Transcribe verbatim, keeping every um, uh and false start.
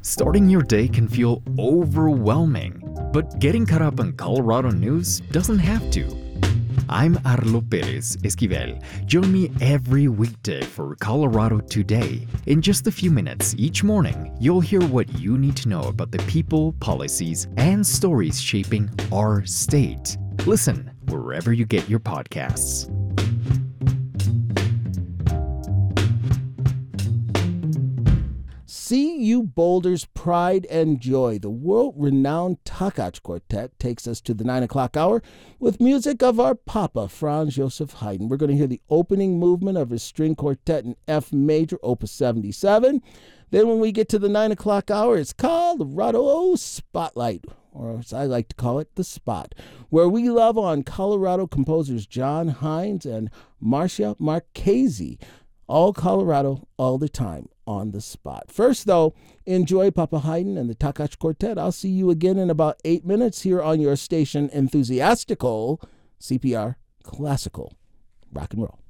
Starting your day can feel overwhelming, but getting caught up on Colorado news doesn't have to. I'm Arlo Perez Esquivel. Join me every weekday for Colorado Today. In just a few minutes each morning, you'll hear what you need to know about the people, policies, and stories shaping our state. Listen wherever you get your podcasts. C U Boulder's pride and joy. The world-renowned Takach Quartet takes us to the nine o'clock hour with music of our Papa, Franz Joseph Haydn. We're going to hear the opening movement of his string quartet in F major, Opus seventy-seven. Then when we get to the nine o'clock hour, it's Colorado Spotlight, or as I like to call it, The Spot, where we love on Colorado composers John Hines and Marcia Marchese. All Colorado, all the time, on the spot. First, though, enjoy Papa Haydn and the Takach Quartet. I'll see you again in about eight minutes here on your station, Enthusiastical C P R Classical Rock and Roll.